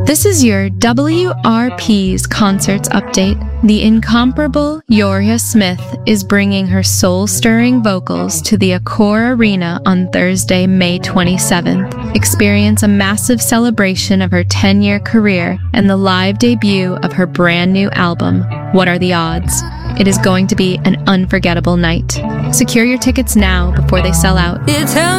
This is your WRP's concerts update. The incomparable Yoria Smith is bringing her soul-stirring vocals to the Accor Arena on Thursday, May 27th. Experience a massive celebration of her 10-year career and the live debut of her brand new album, What Are the Odds? It is going to be an unforgettable night. Secure your tickets now before they sell out.